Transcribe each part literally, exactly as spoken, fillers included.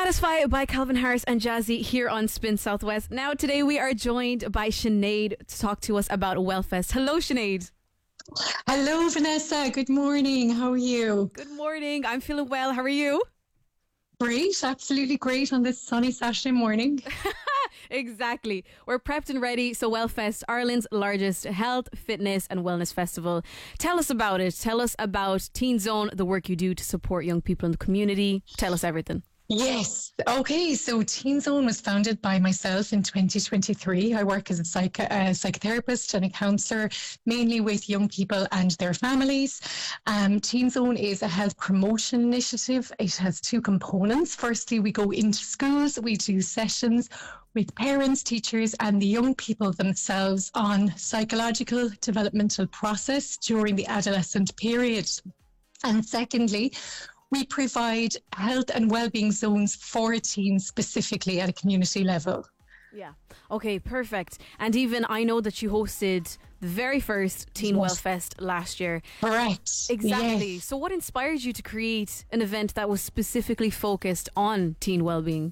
Satisfy by Calvin Harris and Jazzy here on Spin Southwest. Now, today we are joined by Sinead to talk to us about Wellfest. Hello, Sinead. Hello, Vanessa. Good morning. How are you? Good morning. I'm feeling well. How are you? Great. Absolutely great on this sunny Saturday morning. Exactly. We're prepped and ready. So Wellfest, Ireland's largest health, fitness and wellness festival. Tell us about it. Tell us about Teen Zone, the work you do to support young people in the community. Tell us everything. Yes. Okay. So Teen Zone was founded by myself in twenty twenty-three. I work as a psych- uh, psychotherapist and a counsellor, mainly with young people and their families. Um, Teen Zone is a health promotion initiative. It has two components. Firstly, we go into schools. We do sessions with parents, teachers and the young people themselves on psychological developmental process during the adolescent period. And secondly, we provide health and wellbeing zones for teens specifically at a community level. Yeah. Okay, perfect. And even I know that you hosted the very first Teen yes. Wellfest last year. Correct. Exactly. Yes. So what inspired you to create an event that was specifically focused on teen wellbeing?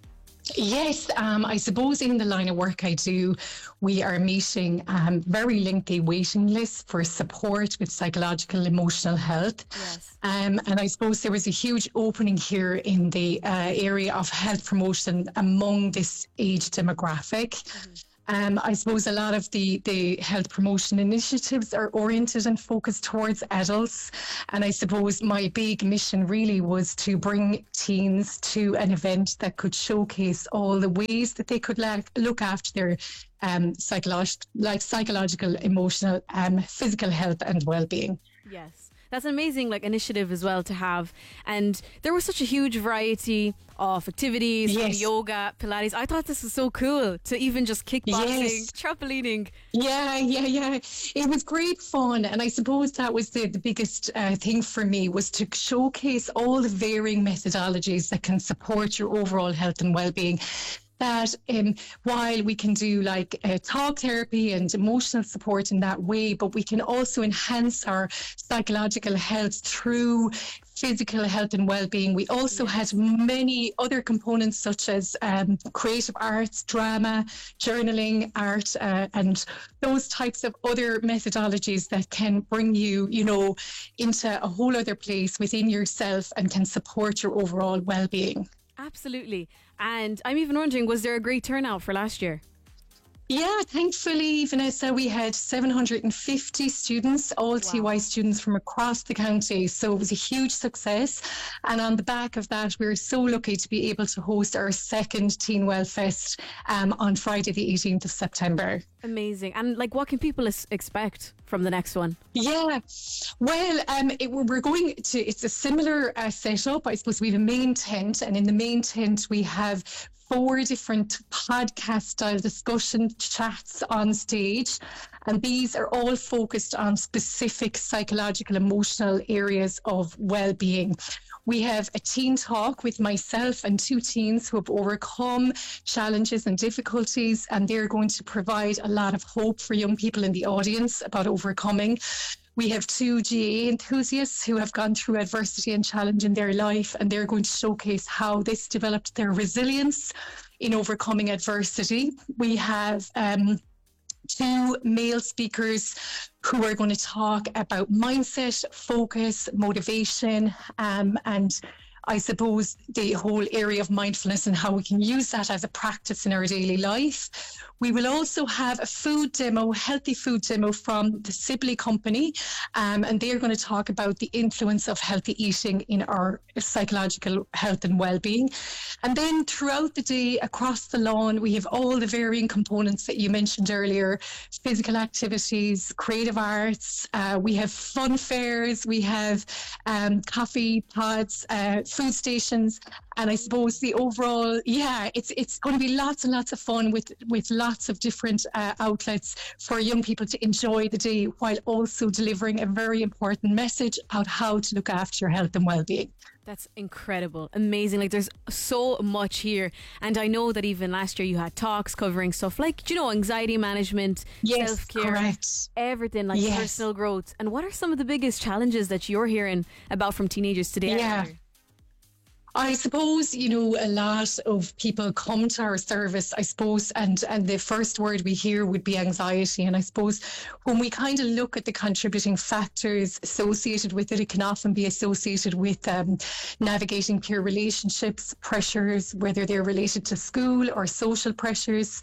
Yes, um, I suppose in the line of work I do, we are meeting um, very lengthy waiting lists for support with psychological, emotional health. Yes. Um, and I suppose there was a huge opening here in the uh, area of health promotion among this age demographic. Mm-hmm. Um, I suppose a lot of the, the health promotion initiatives are oriented and focused towards adults. And I suppose my big mission really was to bring teens to an event that could showcase all the ways that they could la- look after their um, psycholo- like psychological, emotional, um, physical health and well-being. Yes. That's an amazing like initiative as well to have. And there was such a huge variety of activities, yes. yoga, Pilates. I thought this was so cool to even just kickboxing, yes. trampolining. Yeah, yeah, yeah. It was great fun. And I suppose that was the, the biggest uh, thing for me was to showcase all the varying methodologies that can support your overall health and well-being. That um, while we can do like uh, talk therapy and emotional support in that way, but we can also enhance our psychological health through physical health and well-being. We also yes. had many other components such as um, creative arts, drama, journaling, art, uh, and those types of other methodologies that can bring you, you know, into a whole other place within yourself and can support your overall well-being. Absolutely. And I'm even wondering, was there a great turnout for last year? Yeah, thankfully, Vanessa, we had seven hundred fifty students, all wow. T Y students from across the county. So it was a huge success. And on the back of that, we were so lucky to be able to host our second Teen Wellfest um, on Friday, the eighteenth of September. Amazing. And like, what can people expect from the next one? Yeah, well, um, it, we're going to, it's a similar uh, setup. I suppose we have a main tent, and in the main tent, we have four different podcast style discussion chats on stage. And these are all focused on specific psychological, emotional areas of well-being. We have a teen talk with myself and two teens who have overcome challenges and difficulties, and they're going to provide a lot of hope for young people in the audience about overcoming. We have two G A A enthusiasts who have gone through adversity and challenge in their life, and they're going to showcase how this developed their resilience in overcoming adversity. We have um, two male speakers who are going to talk about mindset, focus, motivation, um, and I suppose the whole area of mindfulness and how we can use that as a practice in our daily life. We will also have a food demo, healthy food demo from the Sibley Company, um, and they're going to talk about the influence of healthy eating in our psychological health and well-being. And then throughout the day, across the lawn, we have all the varying components that you mentioned earlier: physical activities, creative arts, uh, we have fun fairs, we have um, coffee pods, uh, food stations, and I suppose the overall, yeah, it's it's going to be lots and lots of fun with, with lots of different uh, outlets for young people to enjoy the day, while also delivering a very important message about how to look after your health and well-being. That's incredible. Amazing. Like, there's so much here. And I know that even last year you had talks covering stuff like, you know, anxiety management, yes, self-care, correct. everything, like yes. personal growth. And what are some of the biggest challenges that you're hearing about from teenagers today? Yeah. I suppose, you know, a lot of people come to our service, I suppose, and, and the first word we hear would be anxiety. And I suppose when we kind of look at the contributing factors associated with it, it can often be associated with um, navigating peer relationships, pressures, whether they're related to school or social pressures.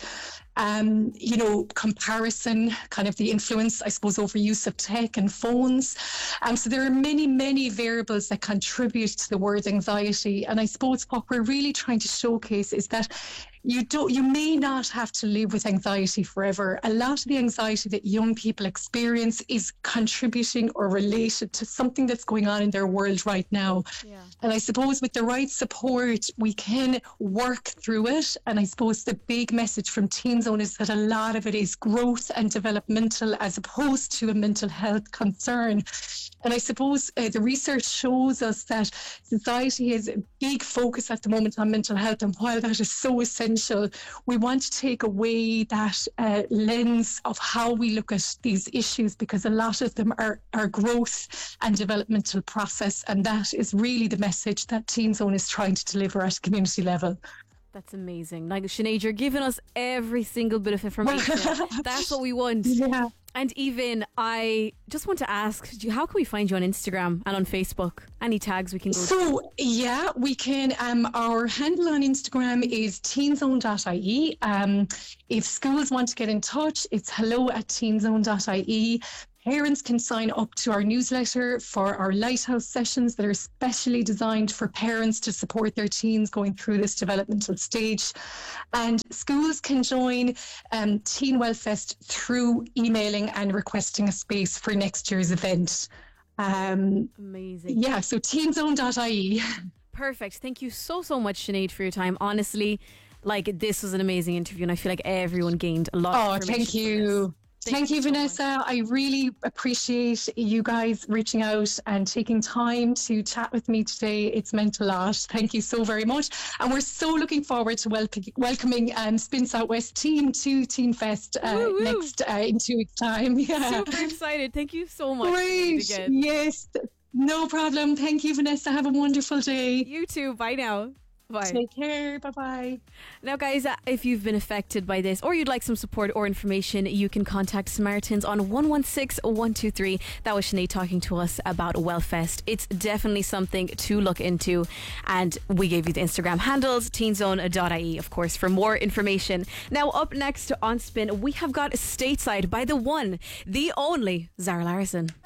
Um, you know, comparison, kind of the influence, I suppose, over use of tech and phones. Um, so there are many, many variables that contribute to the word anxiety. And I suppose what we're really trying to showcase is that you don't, you may not have to live with anxiety forever. A lot of the anxiety that young people experience is contributing or related to something that's going on in their world right now. Yeah. And I suppose with the right support, we can work through it. And I suppose the big message from Teen Zone is that a lot of it is growth and developmental as opposed to a mental health concern. And I suppose uh, the research shows us that society has a big focus at the moment on mental health. And while that is so essential, we want to take away that uh, lens of how we look at these issues, because a lot of them are, are growth and developmental process. And that is really the message that Teen Zone is trying to deliver at a community level. That's amazing. Like, Sinead, you're giving us every single bit of information. That's what we want. Yeah. And even I just want to ask, how can we find you on Instagram and on Facebook? Any tags we can go So, to? yeah, we can. Um, our handle on Instagram is teenzone dot I E. Um, if schools want to get in touch, it's hello at teenzone dot I E. Parents can sign up to our newsletter for our Lighthouse sessions that are specially designed for parents to support their teens going through this developmental stage. And schools can join um, Teen Wellfest through emailing and requesting a space for next year's event. Um, Amazing. Yeah, so teenzone dot I E. Perfect. Thank you so, so much, Sinead, for your time. Honestly, like, this was an amazing interview, and I feel like everyone gained a lot Oh, of information. thank you. Thank, Thank you, you so Vanessa. Much. I really appreciate you guys reaching out and taking time to chat with me today. It's meant a lot. Thank you so very much. And we're so looking forward to wel- welcoming um, Spin Southwest team to Teen Fest uh, next uh, in two weeks' time. Yeah. Super excited. Thank you so much. Great. Yes. No problem. Thank you, Vanessa. Have a wonderful day. You too. Bye now. Bye. Take care. Bye-bye. Now, guys, uh, if you've been affected by this or you'd like some support or information, you can contact Samaritans on one one six, one two three. That was Sinead talking to us about Wellfest. It's definitely something to look into. And we gave you the Instagram handles, teenzone dot I E, of course, for more information. Now, up next on Spin, we have got Stateside by the one, the only Zara Larson.